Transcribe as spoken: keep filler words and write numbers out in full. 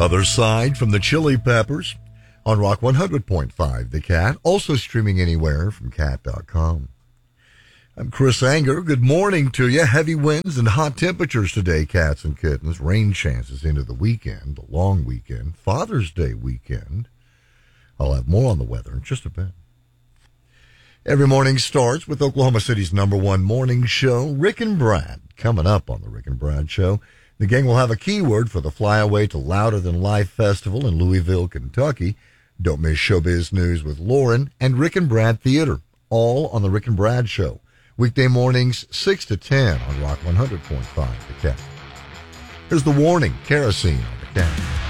Other Side from the Chili Peppers on Rock one hundred point five The Cat, also streaming anywhere from cat dot com. I'm Chris Anger. Good morning to you. Heavy winds and hot temperatures today, cats and kittens. Rain chances into the weekend, the long weekend, Father's Day weekend. I'll have more on the weather in just a bit. Every morning starts with Oklahoma City's number one morning show, Rick and Brad. Coming up on the Rick and Brad Show, the gang will have a keyword for the Flyaway to Louder Than Life Festival in Louisville, Kentucky. Don't miss Showbiz News with Lauren and Rick and Brad Theater, all on the Rick and Brad Show. Weekday mornings, six to ten on Rock one hundred point five The Cat. Here's the warning, kerosene on the Cat.